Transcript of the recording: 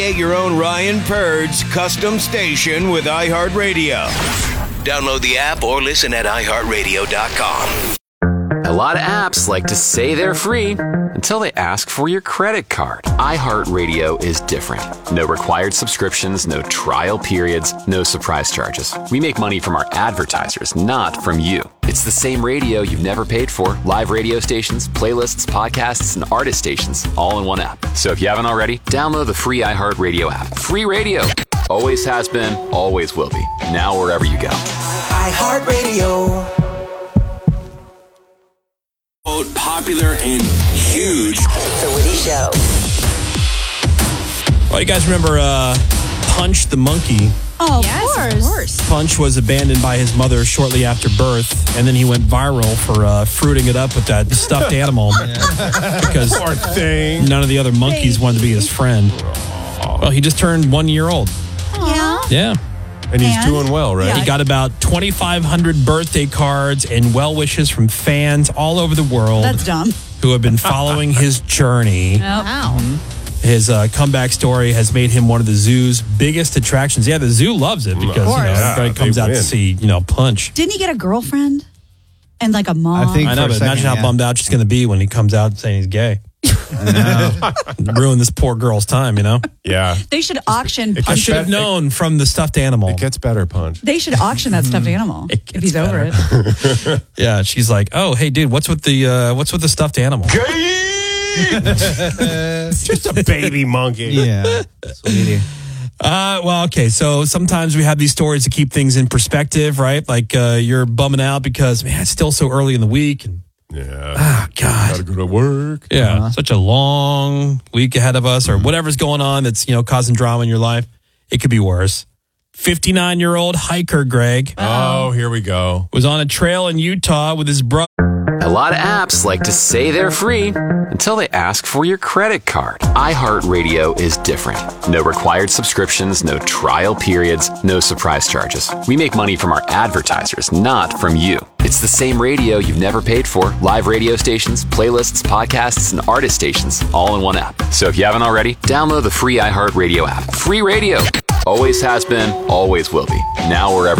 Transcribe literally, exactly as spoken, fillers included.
Create your own Ryan Purds custom station with iHeartRadio. Download the app or listen at i heart radio dot com. A lot of apps like to say they're free until they ask for your credit card. iHeartRadio is different. No required subscriptions, no trial periods, no surprise charges. We make money from our advertisers, not from you. It's the same radio you've never paid for. Live radio stations, playlists, podcasts, and artist stations, all in one app. So if you haven't already, download the free iHeartRadio app. Free radio. Always has been, always will be. Now wherever you go. iHeartRadio. Popular and huge. The Woody Show. Well, you guys remember uh, Punch the monkey? Oh, yes, of course. Of course. Punch was abandoned by his mother shortly after birth, and then he went viral for uh, fruiting it up with that stuffed animal because Poor thing. none of the other monkeys wanted to be his friend. Well, he just turned one year old. Yeah. Yeah. And he's And? doing well, right? He got about twenty-five hundred birthday cards and well wishes from fans all over the world That's dumb. who have been following his journey. Wow. His uh, comeback story has made him one of the zoo's biggest attractions. Yeah, the zoo loves it because you know, course. everybody Yeah, comes they out to win. see, you know, Punch. Didn't he get a girlfriend? And like a mom? I think I know, for a but second, imagine how yeah. bummed out she's going to be when he comes out saying he's gay. Ruin this poor girl's time, you know? Yeah. They should auction It I Punch. should have known from the stuffed animal. It gets better, Punch. They should auction that stuffed animal It if he's gets over better. it. Yeah, she's like, oh, hey, dude, what's with the uh, what's with the stuffed animal? It's just a baby monkey. Yeah. That's what we do. Uh, well, okay. So sometimes we have these stories to keep things in perspective, right? Like uh, you're bumming out because, man, it's still so early in the week. And, Yeah. oh, God. Gotta go to work. Yeah. Uh-huh. Such a long week ahead of us or whatever's going on that's, you know, causing drama in your life. It could be worse. fifty-nine-year-old hiker Greg Oh, here we go. was on a trail in Utah with his brother. A lot of apps like to say they're free until they ask for your credit card. iHeartRadio is different. No required subscriptions, no trial periods, no surprise charges. We make money from our advertisers, not from you. It's the same radio you've never paid for. Live radio stations, playlists, podcasts, and artist stations, all in one app. So if you haven't already, download the free iHeartRadio app. Free radio. Always has been, always will be. Now wherever